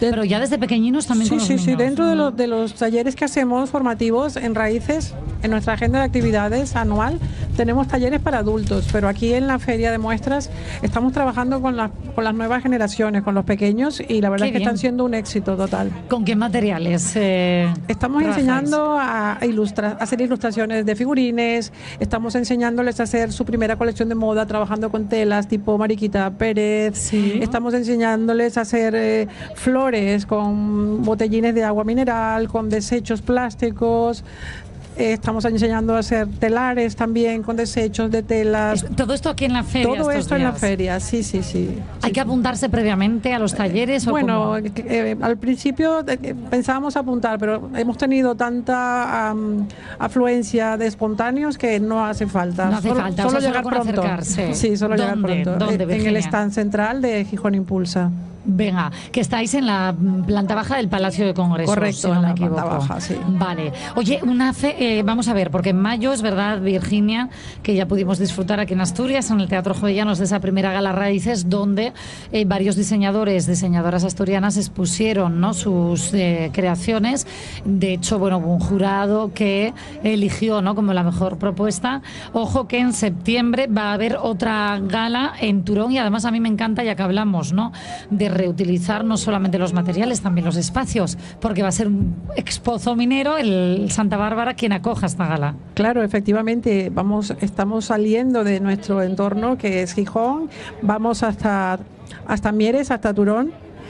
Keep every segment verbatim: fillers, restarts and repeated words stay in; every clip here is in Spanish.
De, pero ya desde pequeñinos también sí, con los sí, niños. Sí, dentro de, lo, de los talleres que hacemos formativos en Raíces, en nuestra agenda de actividades anual, tenemos talleres para adultos, pero aquí en la feria de muestras estamos trabajando con, la, con las nuevas generaciones, con los pequeños, y la verdad Qué es que bien. están siendo un éxito total. ¿Con qué materiales eh, Estamos trabajáis? enseñando a, ilustra, a hacer ilustraciones de figurines, estamos enseñándoles a hacer su primera colección de moda trabajando con telas tipo Mariquita Pérez, sí. Estamos enseñándoles a hacer eh, flores con botellines de agua mineral, con desechos plásticos. Eh, estamos enseñando a hacer telares también con desechos de telas. Todo esto aquí en la feria. Todo esto días. en la feria, sí, sí, sí. ¿Hay sí, que apuntarse previamente a los talleres? Bueno, ¿o eh, al principio eh, pensábamos apuntar, pero hemos tenido tanta um, afluencia de espontáneos que no hace falta. No hace solo, falta, solo o sea, llegar solo con pronto. acercarse. Sí, solo llegar ¿Dónde? pronto. ¿Dónde, en el Virginia? stand central de Gijón Impulsa. Venga, que estáis en la planta baja del Palacio de Congresos. Correcto, si no en me la equivoco. planta baja, sí. Vale. Oye, una fe, eh, vamos a ver, porque en mayo es verdad, Virginia, que ya pudimos disfrutar aquí en Asturias, en el Teatro Jovellanos, de esa primera gala Raíces, donde eh, varios diseñadores, diseñadoras asturianas expusieron, ¿no?, sus eh, creaciones. De hecho, bueno, hubo un jurado que eligió, ¿no?, como la mejor propuesta. Ojo que en septiembre va a haber otra gala en Turón, y además a mí me encanta, ya que hablamos, ¿no?, de reutilizar no solamente los materiales, también los espacios, porque va a ser un expozo minero, el Santa Bárbara, quien acoja esta gala. Claro, efectivamente, vamos, estamos saliendo de nuestro entorno, que es Gijón, vamos hasta, hasta Mieres, hasta Turón,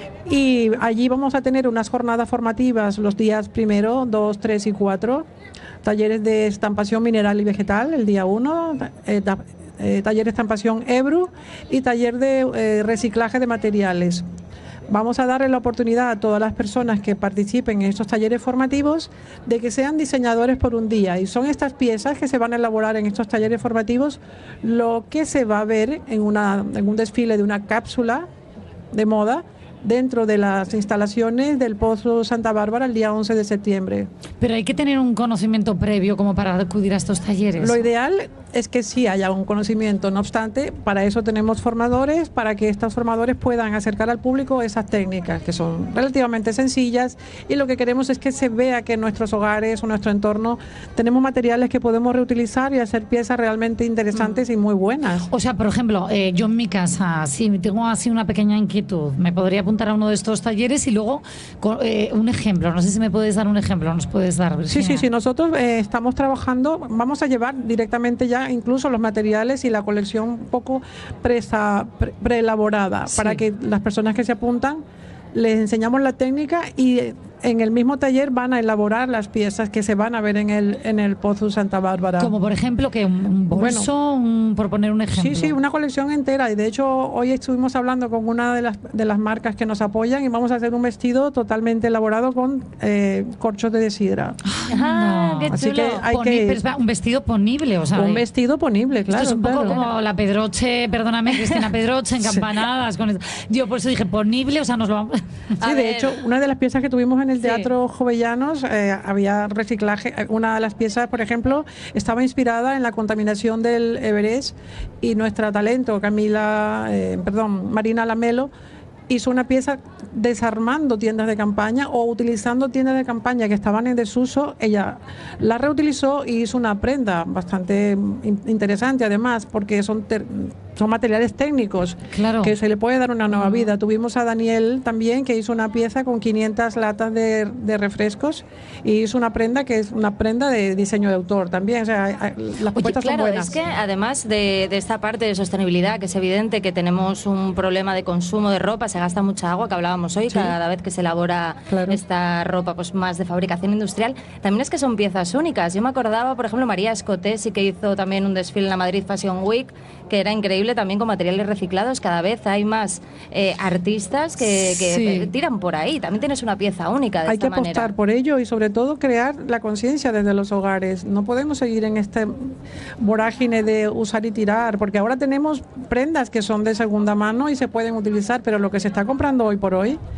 y allí vamos a tener unas jornadas formativas los días primero, dos, tres y cuatro, talleres de estampación mineral y vegetal el día uno, eh, Eh, taller de estampación Ebru y taller de eh, reciclaje de materiales. Vamos a darle la oportunidad a todas las personas que participen en estos talleres formativos de que sean diseñadores por un día, y son estas piezas que se van a elaborar en estos talleres formativos lo que se va a ver en, una, en un desfile de una cápsula de moda dentro de las instalaciones del Pozo Santa Bárbara el día once de septiembre. Pero hay que tener un conocimiento previo como para acudir a estos talleres. Lo ideal es que sí haya un conocimiento, no obstante, para eso tenemos formadores, para que estos formadores puedan acercar al público esas técnicas que son relativamente sencillas, y lo que queremos es que se vea que en nuestros hogares o nuestro entorno tenemos materiales que podemos reutilizar y hacer piezas realmente interesantes mm. y muy buenas. O sea, por ejemplo, eh, yo en mi casa, si tengo así una pequeña inquietud, me podría apuntar a uno de estos talleres, y luego eh, un ejemplo, no sé si me puedes dar un ejemplo, nos puedes dar, Virginia. Sí, sí, sí, nosotros eh, estamos trabajando, vamos a llevar directamente ya incluso los materiales y la colección un poco presa, pre, preelaborada, sí, para que las personas que se apuntan les enseñamos la técnica, y en el mismo taller van a elaborar las piezas que se van a ver en el en el Pozo Santa Bárbara. Como por ejemplo que un bolso, bueno, un, por poner un ejemplo. Sí, sí, una colección entera, y de hecho hoy estuvimos hablando con una de las de las marcas que nos apoyan, y vamos a hacer un vestido totalmente elaborado con eh, corchos de sidra. Ah, no. Qué Así que hay Poni, que pero es un vestido ponible, o sea, un vestido ponible, claro. Esto es un claro. poco como la Pedroche, perdóname, Cristina Pedroche, en campanadas. Sí. Con yo por eso dije ponible, o sea, nos lo vamos. Sí, de hecho, una de las piezas que tuvimos en el Teatro sí. Jovellanos, eh, había reciclaje. Una de las piezas, por ejemplo, estaba inspirada en la contaminación del Everest, y nuestra talento, Camila, eh, perdón, Marina Lamelo, hizo una pieza desarmando tiendas de campaña o utilizando tiendas de campaña que estaban en desuso. Ella la reutilizó y hizo una prenda bastante interesante, además, porque son son materiales técnicos, claro, que se le puede dar una nueva vida. Tuvimos a Daniel también, que hizo una pieza con quinientas latas de, de refrescos, y hizo una prenda que es una prenda de diseño de autor también. O sea, las propuestas Oye, claro, son buenas. Es que además de, de esta parte de sostenibilidad, que es evidente que tenemos un problema de consumo de ropa, se gasta mucha agua, que hablábamos hoy, sí, cada vez que se elabora claro. esta ropa pues más de fabricación industrial, también es que son piezas únicas. Yo me acordaba, por ejemplo, María Escoté, sí que hizo también un desfile en la Madrid Fashion Week, que era increíble también con materiales reciclados. Cada vez hay más eh, artistas que, que sí. tiran por ahí. También tienes una pieza única de hay esta que apostar manera. por ello, y sobre todo crear la conciencia desde los hogares. No podemos seguir en este vorágine de usar y tirar, porque ahora tenemos prendas que son de segunda mano y se pueden utilizar, pero lo que se está comprando hoy por hoy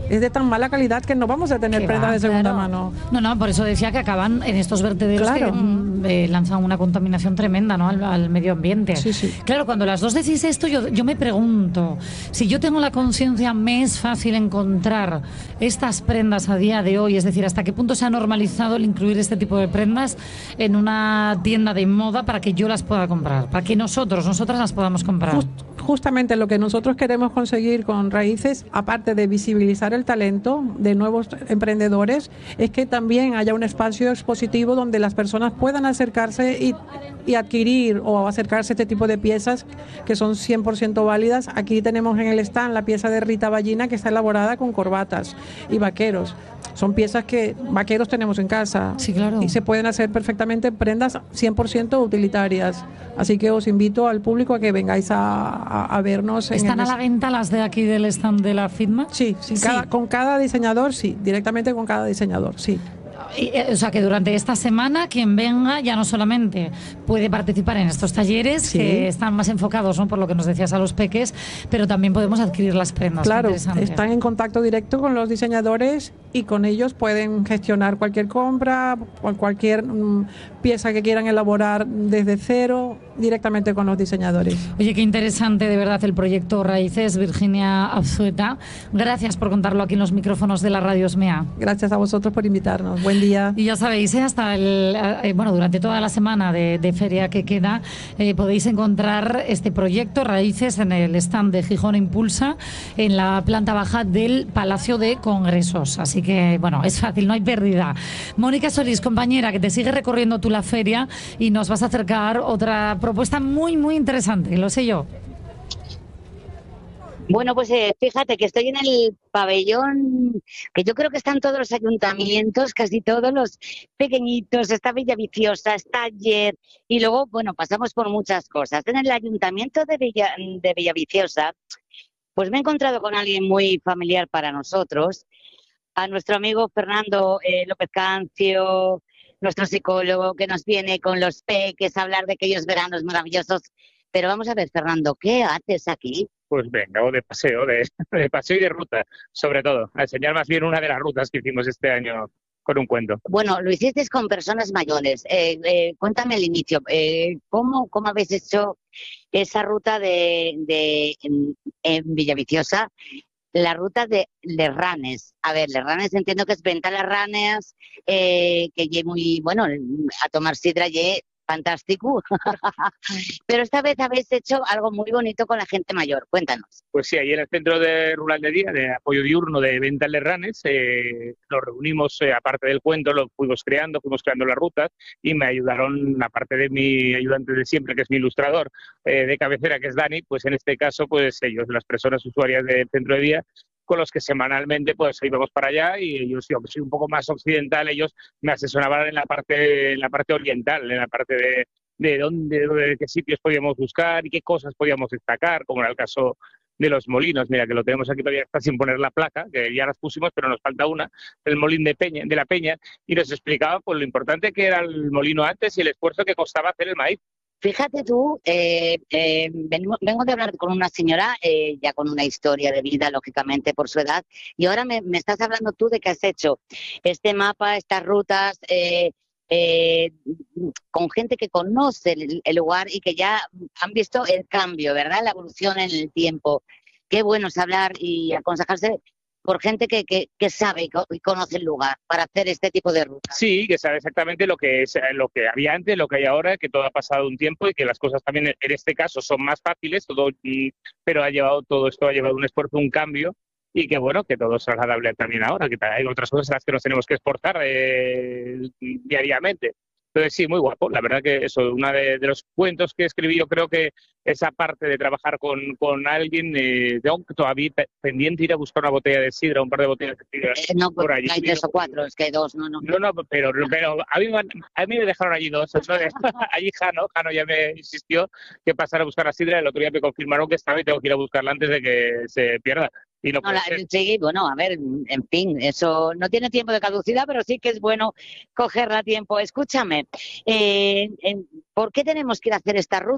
es de tan mala calidad que no vamos a tener prendas de segunda claro. mano. No, no, por eso decía que acaban en estos vertederos Claro. que eh, lanzan una contaminación tremenda, ¿no?, al, al medio ambiente. Sí, sí. Claro, cuando las dos decís esto, yo, yo me pregunto, si yo tengo la conciencia, me es fácil encontrar estas prendas a día de hoy, es decir, hasta qué punto se ha normalizado el incluir este tipo de prendas en una tienda de moda para que yo las pueda comprar, para que nosotros, nosotras las podamos comprar. Just, justamente lo que nosotros queremos conseguir con Raíces, aparte de visibilizar el talento de nuevos emprendedores, es que también haya un espacio expositivo donde las personas puedan acercarse y, y adquirir o acercarse a este tipo de piezas que son cien por ciento válidas. Aquí tenemos en el stand la pieza de Rita Ballina, que está elaborada con corbatas y vaqueros. Son piezas que vaqueros tenemos en casa. Sí, claro. Y se pueden hacer perfectamente prendas cien por ciento utilitarias. Así que os invito al público a que vengáis a, a, a vernos. ¿Están en el... a la venta las de aquí del stand de la FITMA? Sí, sí, sí. Cada, con cada diseñador, sí, directamente con cada diseñador, sí. O sea, que durante esta semana quien venga ya no solamente puede participar en estos talleres, sí, que están más enfocados, ¿no?, por lo que nos decías, a los peques, pero también podemos adquirir las prendas. Claro, están en contacto directo con los diseñadores y con ellos pueden gestionar cualquier compra, cualquier um, pieza que quieran elaborar desde cero, directamente con los diseñadores. Oye, qué interesante de verdad el proyecto Raíces, Virginia Azzueta. Gracias por contarlo aquí en los micrófonos de la Radio Osmea. Gracias a vosotros por invitarnos. Buen día. Y ya sabéis, ¿eh? hasta el, eh, bueno, durante toda la semana de, de feria que queda, eh, podéis encontrar este proyecto Raíces en el stand de Gijón Impulsa, en la planta baja del Palacio de Congresos. Así que, bueno, es fácil, no hay pérdida. Mónica Solís, compañera, que te sigue recorriendo tú la feria y nos vas a acercar otra propuesta muy, muy interesante, lo sé yo. Bueno, pues eh, fíjate que estoy en el pabellón, que yo creo que están todos los ayuntamientos, casi todos los pequeñitos, está Villaviciosa, está Ayer, y luego, bueno, pasamos por muchas cosas. En el ayuntamiento de, Villa, de Villaviciosa, pues me he encontrado con alguien muy familiar para nosotros, a nuestro amigo Fernando eh, López Cancio, nuestro psicólogo, que nos viene con los peques a hablar de aquellos veranos maravillosos. Pero vamos a ver, Fernando, ¿qué haces aquí? Pues vengo de paseo, de, de paseo y de ruta, sobre todo, a enseñar más bien una de las rutas que hicimos este año con un cuento. Bueno, lo hicisteis con personas mayores. Eh, eh, cuéntame el inicio. Eh, ¿cómo, ¿Cómo habéis hecho esa ruta de, de en, en Villaviciosa? La ruta de Lerranes. A ver, Lerranes entiendo que es venta Lerranes, eh, que lle muy, bueno, a tomar sidra lle fantástico. Pero esta vez habéis hecho algo muy bonito con la gente mayor. Cuéntanos. Pues sí, ahí en el Centro de Rural de Día, de apoyo diurno de venta Lerranes, eh, nos reunimos, eh, aparte del cuento, lo fuimos creando, fuimos creando las rutas y me ayudaron, aparte de mi ayudante de siempre, que es mi ilustrador eh, de cabecera, que es Dani, pues en este caso, pues ellos, las personas usuarias del Centro de Día, con los que semanalmente pues íbamos para allá y ellos, yo que soy un poco más occidental, ellos me asesoraban en la parte, en la parte oriental, en la parte de, de dónde, de qué sitios podíamos buscar y qué cosas podíamos destacar, como era el caso de los molinos. Mira, que lo tenemos aquí todavía, está sin poner la placa, que ya las pusimos, pero nos falta una, el molín de, Peña, de la Peña, y nos explicaba pues, lo importante que era el molino antes y el esfuerzo que costaba hacer el maíz. Fíjate tú, eh, eh, vengo, vengo de hablar con una señora, eh, ya con una historia de vida, lógicamente, por su edad, y ahora me, me estás hablando tú de que has hecho este mapa, estas rutas, eh, eh, con gente que conoce el, el lugar y que ya han visto el cambio, ¿verdad? La evolución en el tiempo. Qué bueno es hablar y aconsejarse por gente que, que, que sabe y conoce el lugar para hacer este tipo de rutas. Sí, que sabe exactamente lo que es, lo que había antes, lo que hay ahora, que todo ha pasado un tiempo y que las cosas también en este caso son más fáciles, todo, pero ha llevado todo esto ha llevado un esfuerzo, un cambio, y que bueno, que todo es agradable también ahora, que hay otras cosas en las que nos tenemos que exportar eh, diariamente. Entonces sí, muy guapo. La verdad que eso, uno de, de los cuentos que escribí, yo creo que esa parte de trabajar con, con alguien, eh, tengo todavía pendiente ir a buscar una botella de sidra, un par de botellas de sidra. Eh, no, por allí. Hay tres o cuatro, es que hay dos, no, no. No, no, pero, pero a, mí, a mí me dejaron allí dos. Entonces, allí Jano, Jano ya me insistió que pasara a buscar la sidra, el otro día me confirmaron que estaba y tengo que ir a buscarla antes de que se pierda. Y no no, la, sí, bueno, a ver, en fin, eso no tiene tiempo de caducidad, pero sí que es bueno cogerla a tiempo. Escúchame, eh, ¿por qué tenemos que ir a hacer esta ruta?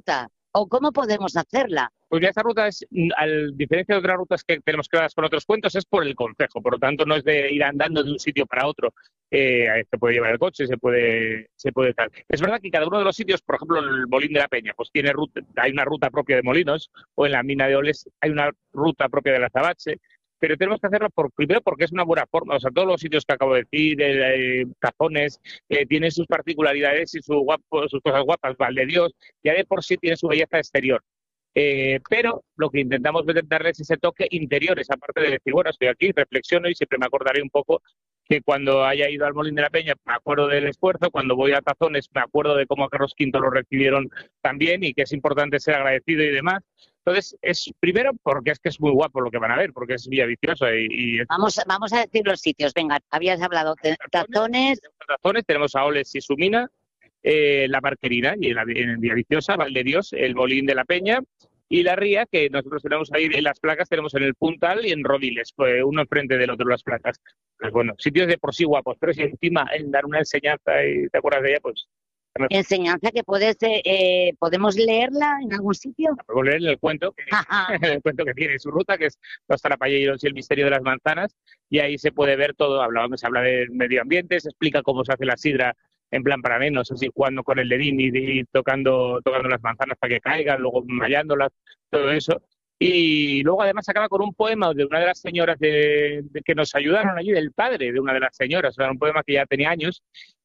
o cómo podemos hacerla? Pues ya esta ruta es, a diferencia de otras rutas que tenemos creadas con otros cuentos, es por el concejo, por lo tanto no es de ir andando de un sitio para otro. Eh, se puede llevar el coche, se puede, se puede tal. Es verdad que cada uno de los sitios, por ejemplo, el Molín de la Peña, pues tiene ruta, hay una ruta propia de Molinos, o en la mina de Oles hay una ruta propia de la Azabache, pero tenemos que hacerlo por, primero porque es una buena forma. O sea, todos los sitios que acabo de decir, eh, Tazones, eh, tienen sus particularidades y su guapo, sus cosas guapas. Valdedios ya de por sí tiene su belleza exterior. Eh, pero lo que intentamos darles es ese toque interior, esa parte de decir, bueno, estoy aquí, reflexiono y siempre me acordaré un poco que cuando haya ido al Molín de la Peña me acuerdo del esfuerzo, cuando voy a Tazones me acuerdo de cómo a Carlos quinto lo recibieron también y que es importante ser agradecido y demás. Entonces, es primero porque es que es muy guapo lo que van a ver, porque es Villaviciosa y... y es... Vamos, vamos a decir los sitios, venga, habías hablado de Tazones... Tazones, tenemos a Oles y su mina, eh, la Barquerina, y en, la, en Villaviciosa, Valdedios, el Molín de la Peña, y la Ría, que nosotros tenemos ahí en las placas, tenemos en el Puntal y en Rodiles, pues uno enfrente del otro las placas. Pues bueno, sitios de por sí guapos, pero si encima en dar una enseñanza y te acuerdas de ella, pues... Enseñanza que puedes, eh, ¿podemos leerla en algún sitio? Podemos leer el cuento, que, el cuento que tiene su ruta, que es Los Trapalleros y el misterio de las manzanas, y ahí se puede ver todo, habla, se habla de medio ambiente, se explica cómo se hace la sidra en plan para nenos, así jugando con el dedín y, y tocando, tocando las manzanas para que caigan, luego mallándolas, todo eso. Y luego además acaba con un poema de una de las señoras de, de que nos ayudaron allí, del padre de una de las señoras, o sea, un poema que ya tenía años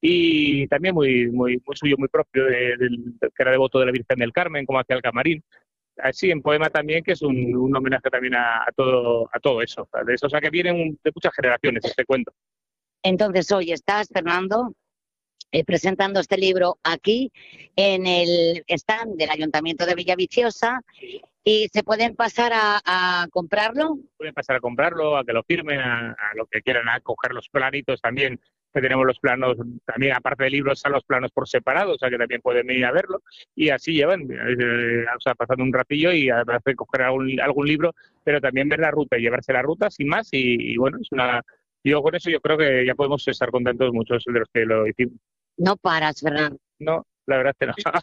y también muy muy, muy suyo, muy propio, de, de, de, que era devoto de la Virgen del Carmen, como hacía el camarín. Así, en poema también, que es un, un homenaje también a, a, todo, a todo eso. De eso, o sea, que vienen de muchas generaciones este cuento. Entonces, hoy estás, Fernando, eh, presentando este libro aquí en el stand del Ayuntamiento de Villaviciosa. ¿Y se pueden pasar a, a comprarlo? Pueden pasar a comprarlo, a que lo firmen, a, a lo que quieran, a coger los planitos también, que tenemos los planos, también aparte del libro están los planos por separado, o sea que también pueden ir a verlo, y así llevan, eh, o sea, pasando un ratillo y además de coger algún, algún libro, pero también ver la ruta y llevarse la ruta sin más, y, y bueno, es una... Yo con eso yo creo que ya podemos estar contentos muchos de los que lo hicimos. No paras, Fernando. No, la verdad es que no.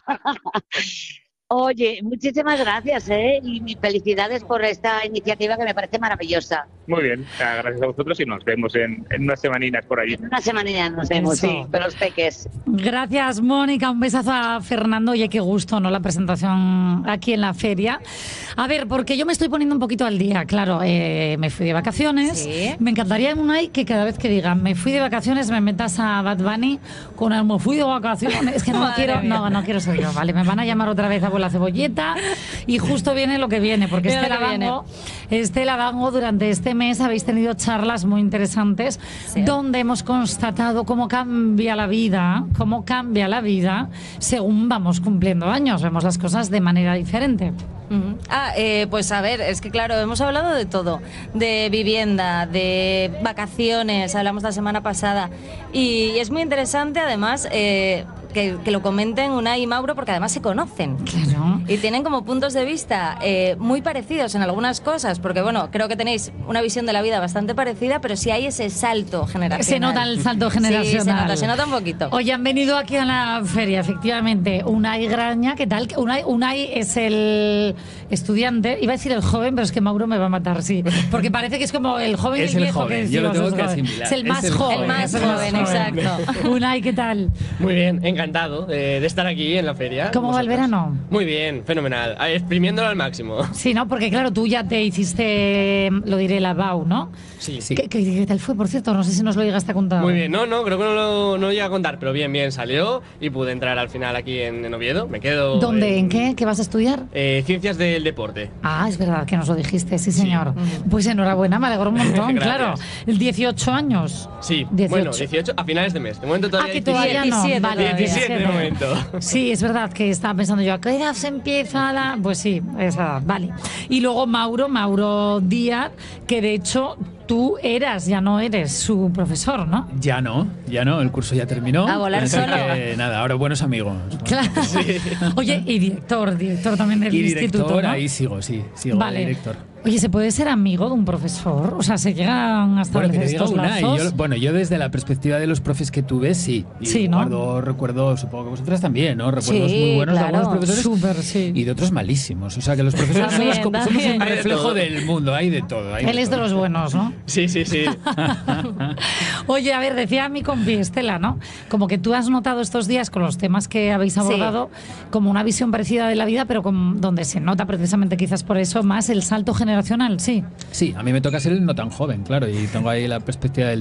Oye, muchísimas gracias, ¿eh? Y felicidades por esta iniciativa que me parece maravillosa. Muy bien, gracias a vosotros y nos vemos en, en unas semaninas por allí. En una semanina nos vemos, Eso. sí, con los peques. Gracias, Mónica. Un besazo a Fernando. Oye, qué gusto, ¿no? La presentación aquí en la feria. A ver, porque yo me estoy poniendo un poquito al día, claro. Eh, me fui de vacaciones. Sí. Me encantaría, Unai, que cada vez que digan me fui de vacaciones me metas a Bad Bunny con el me fui de vacaciones. Es que no lo quiero, no, no quiero ser yo, ¿vale? Me van a llamar otra vez abuela cebolleta y justo viene lo que viene, porque Mira Estela lo que Bango, Estela Bango, durante este mes habéis tenido charlas muy interesantes, sí, donde hemos constatado cómo cambia la vida, cómo cambia la vida según vamos cumpliendo años, vemos las cosas de manera diferente. Uh-huh. Ah, eh, pues a ver, es que claro, hemos hablado de todo, de vivienda, de vacaciones, hablamos la semana pasada, y es muy interesante además eh, que, que lo comenten Unai y Mauro, porque además se conocen. Claro. Y tienen como puntos de vista eh, muy parecidos en algunas cosas, porque bueno, creo que tenéis una visión de la vida bastante parecida, pero sí hay ese salto generacional. Se nota el salto generacional. Sí, se nota, se nota un poquito. Hoy han venido aquí a la feria, efectivamente, Unai Graña, ¿qué tal? Unai, Unai es el estudiante, iba a decir el joven, pero es que Mauro me va a matar, sí, porque parece que es como el joven y es el el viejo. joven, que yo lo decimos, tengo que es, asimilar. es el más Es el joven. El más es el joven, exacto. Unai, ¿qué tal? Muy bien, encantado de, de estar aquí en la feria. ¿Cómo va el vosotros. verano? Muy bien, fenomenal. A- Exprimiéndolo al máximo. Sí, ¿no? Porque claro, tú ya te hiciste, lo diré, la B A U, ¿no? Sí, sí. ¿Qué, qué, qué tal fue, por cierto? No sé si nos lo llegaste a contar. Muy bien, no, no, creo que no lo no llega a contar, pero bien, bien, salió y pude entrar al final aquí en, en Oviedo. Me quedo. ¿Dónde? ¿En qué? ¿Qué vas a estudiar? Eh, ciencias del deporte. Ah, es verdad que nos lo dijiste, sí, señor. Pues enhorabuena, me alegro un montón, Gracias. claro. dieciocho años. Sí, dieciocho. bueno, dieciocho a finales de mes. De momento Ah, todavía que todavía no. diecisiete, Vale, diecisiete de momento. Sí, es verdad que estaba pensando yo, ¿a qué edad se empieza la...? Pues sí, esa edad, vale. Y luego Mauro, Mauro Díaz, que de hecho tú eras, ya no eres su profesor, ¿no? Ya no, ya no, el curso ya terminó. A volar Así solo. que, nada, ahora buenos amigos. Claro. Oye, y director, director también del Y instituto, director, ¿no? ahí sigo, sí, sigo Vale. de director. Oye, ¿se puede ser amigo de un profesor? O sea, ¿se llegan a establecer Bueno, que te diga estos una. Y lazos? yo, bueno, yo desde la perspectiva de los profes que tuve, sí. Y Sí, ¿no? guardo, recuerdo, supongo que vosotras también, ¿no? Recuerdos Sí, muy buenos claro. de algunos profesores Súper, sí. y de otros malísimos. O sea, que los profesores También, somos, como, somos un también. Hay de reflejo todo. del mundo, hay de todo. hay Él es de todo. los buenos, ¿no? Sí, sí, sí. Oye, a ver, decía mi compi Estela, ¿no? Como que tú has notado estos días con los temas que habéis abordado como una visión parecida de la vida, pero con, donde se nota precisamente quizás por eso más el salto generacional, sí. Sí, a mí me toca ser el no tan joven, claro, y tengo ahí la perspectiva del